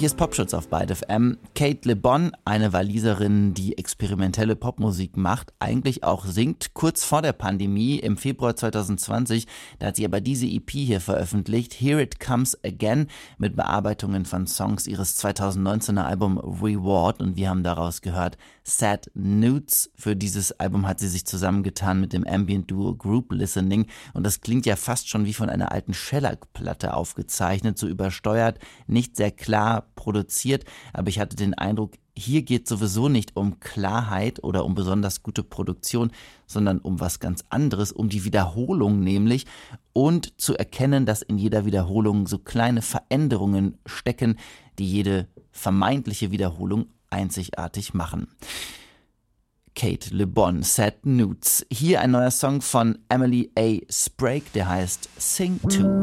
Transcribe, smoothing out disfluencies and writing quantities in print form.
Hier ist Popschutz auf Byte FM. Kate Le Bon, eine Waliserin, die experimentelle Popmusik macht, eigentlich auch singt, kurz vor der Pandemie im Februar 2020. Da hat sie aber diese EP hier veröffentlicht, Here It Comes Again, mit Bearbeitungen von Songs ihres 2019er Album Reward. Und wir haben daraus gehört Sad Nudes. Für dieses Album hat sie sich zusammengetan mit dem Ambient-Duo Group Listening. Und das klingt ja fast schon wie von einer alten Shellac-Platte aufgezeichnet, so übersteuert, nicht sehr klar produziert, aber ich hatte den Eindruck, hier geht sowieso nicht um Klarheit oder um besonders gute Produktion, sondern um was ganz anderes, um die Wiederholung nämlich und zu erkennen, dass in jeder Wiederholung so kleine Veränderungen stecken, die jede vermeintliche Wiederholung einzigartig machen. Kate Le Bon, Sad Nudes. Hier ein neuer Song von Emily A. Sprague, der heißt Sing To.